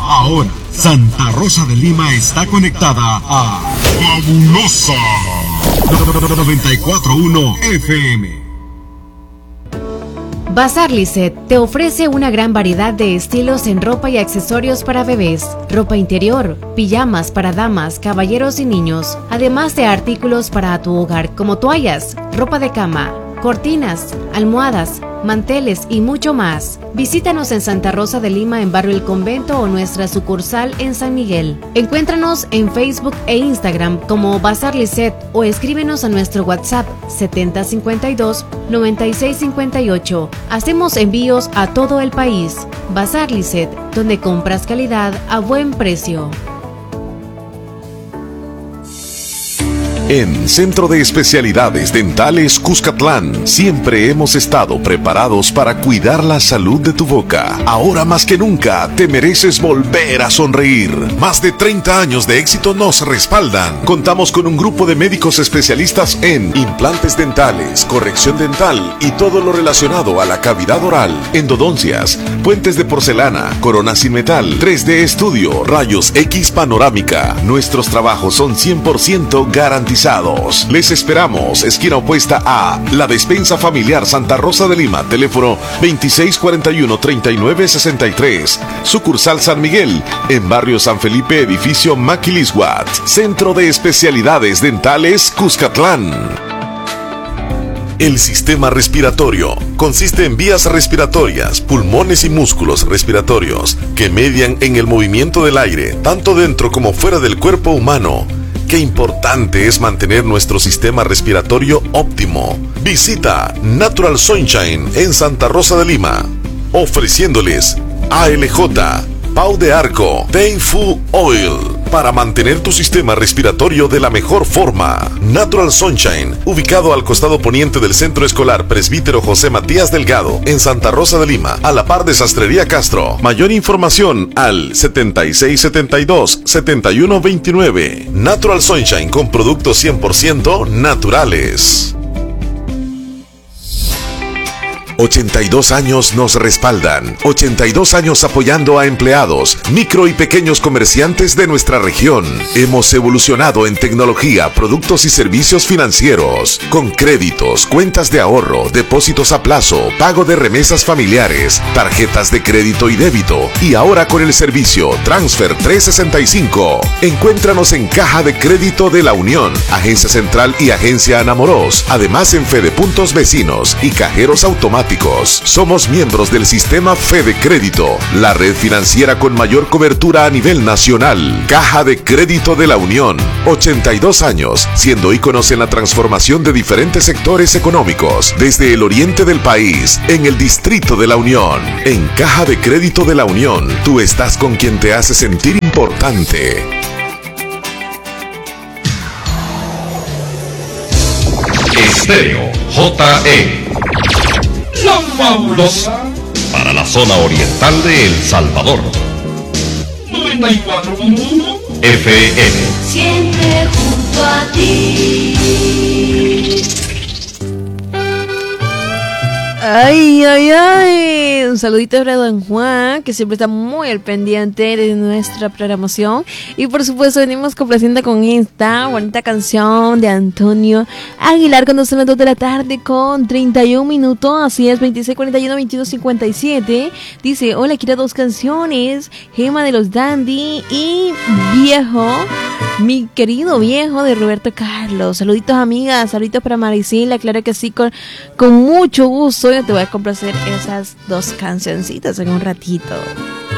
Ahora, Santa Rosa de Lima está conectada a Fabulosa 94.1 FM. Bazar Lisset te ofrece una gran variedad de estilos en ropa y accesorios para bebés, ropa interior, pijamas para damas, caballeros y niños, además de artículos para tu hogar como toallas, ropa de cama, cortinas, almohadas, manteles y mucho más. Visítanos en Santa Rosa de Lima en Barrio El Convento o nuestra sucursal en San Miguel. Encuéntranos en Facebook e Instagram como Bazar Lisset o escríbenos a nuestro WhatsApp 7052-9658. Hacemos envíos a todo el país. Bazar Lisset, donde compras calidad a buen precio. En Centro de Especialidades Dentales Cuscatlán, siempre hemos estado preparados para cuidar la salud de tu boca. Ahora más que nunca, te mereces volver a sonreír. Más de 30 años de éxito nos respaldan. Contamos con un grupo de médicos especialistas en implantes dentales, corrección dental y todo lo relacionado a la cavidad oral, endodoncias, puentes de porcelana, coronas sin metal, 3D estudio, rayos X panorámica. Nuestros trabajos son 100% garantizados. Les esperamos, esquina opuesta a La Despensa Familiar Santa Rosa de Lima, teléfono 2641-3963, sucursal San Miguel, en Barrio San Felipe, edificio Maquilisguat, Centro de Especialidades Dentales Cuscatlán. El sistema respiratorio consiste en vías respiratorias, pulmones y músculos respiratorios que median en el movimiento del aire, tanto dentro como fuera del cuerpo humano. Qué importante es mantener nuestro sistema respiratorio óptimo. Visita Natural Sunshine en Santa Rosa de Lima, ofreciéndoles ALJ, Pau de Arco, Painful Oil, para mantener tu sistema respiratorio de la mejor forma. Natural Sunshine, ubicado al costado poniente del Centro Escolar Presbítero José Matías Delgado, en Santa Rosa de Lima, a la par de Sastrería Castro. Mayor información al 7672-7129. Natural Sunshine, con productos 100% naturales. 82 años nos respaldan, 82 años apoyando a empleados, micro y pequeños comerciantes de nuestra región. Hemos evolucionado en tecnología, productos y servicios financieros, con créditos, cuentas de ahorro, depósitos a plazo, pago de remesas familiares, tarjetas de crédito y débito, y ahora con el servicio Transfer 365. Encuéntranos en Caja de Crédito de la Unión, Agencia Central y Agencia Anamoros, además en Fedepuntos Vecinos y cajeros automáticos. Somos miembros del sistema Fede Crédito, la red financiera con mayor cobertura a nivel nacional. Caja de Crédito de la Unión, 82 años, siendo íconos en la transformación de diferentes sectores económicos, desde el oriente del país, en el Distrito de la Unión. En Caja de Crédito de la Unión, tú estás con quien te hace sentir importante. Estéreo JE, la fabulosa, para la zona oriental de El Salvador. 94.1 FM. Siempre junto a ti. Ay, ay, ay. Un saludito para don Juan, que siempre está muy al pendiente de nuestra programación. Y por supuesto venimos complaciendo con esta bonita canción de Antonio Aguilar cuando son las 2 de la tarde con 31 minutos. Así es, 2641-2257. Dice, hola, quiero dos canciones. Gema de los Dandy y Viejo, mi querido viejo, de Roberto Carlos. Saluditos, amigas, saluditos para Maricela. Claro que sí, con mucho gusto. Yo te voy a complacer esas dos cancioncitas en un ratito.